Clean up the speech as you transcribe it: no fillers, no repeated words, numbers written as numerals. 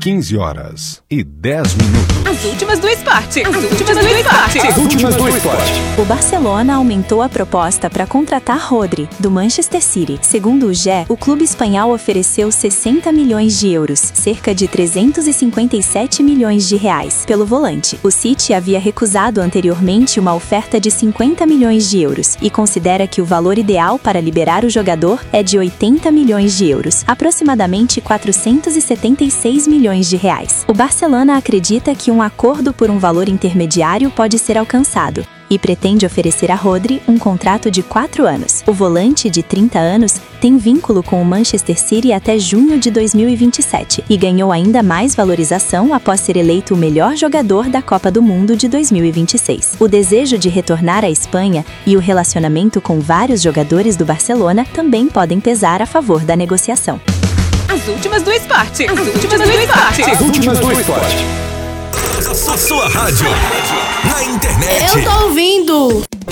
15h10. As últimas do esporte. As últimas do esporte. O Barcelona aumentou a proposta para contratar Rodri, do Manchester City. Segundo o GE, o clube espanhol ofereceu 60 milhões de euros, cerca de 357 milhões de reais, pelo volante. O City havia recusado anteriormente uma oferta de 50 milhões de euros e considera que o valor ideal para liberar o jogador é de 80 milhões de euros, aproximadamente 476 milhões de reais. O Barcelona acredita que um acordo por um valor intermediário pode ser alcançado e pretende oferecer a Rodri um contrato de 4 anos. O volante, de 30 anos, tem vínculo com o Manchester City até junho de 2027 e ganhou ainda mais valorização após ser eleito o melhor jogador da Copa do Mundo de 2026. O desejo de retornar à Espanha e o relacionamento com vários jogadores do Barcelona também podem pesar a favor da negociação. As últimas do esporte. As últimas do esporte. A sua rádio na internet. Eu tô ouvindo.